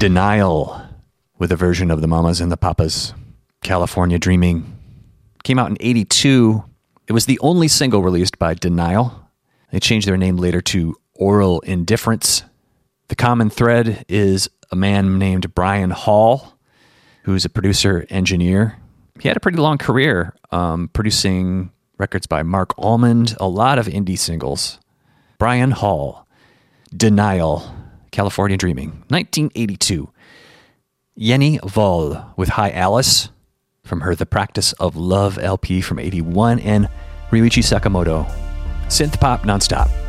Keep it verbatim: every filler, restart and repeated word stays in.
Denial with a version of the Mamas and the Papas. California Dreaming came out in eighty-two. It was the only single released by Denial. They changed their name later to Oral Indifference. The common thread is a man named Brian Hall, who's a producer engineer. He had a pretty long career um, producing records by Mark Almond, a lot of indie singles. Brian Hall, Denial, California Dreaming, nineteen eighty-two. Jenny Voll with Hi Alice from her The Practice of Love L P from eighty-one, and Ryuichi Sakamoto, Synth Pop Nonstop.